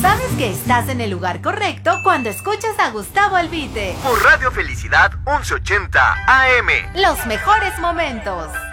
Sabes que estás en el lugar correcto cuando escuchas a Gustavo Albite. Por Radio Felicidad 1180 AM. Los mejores momentos.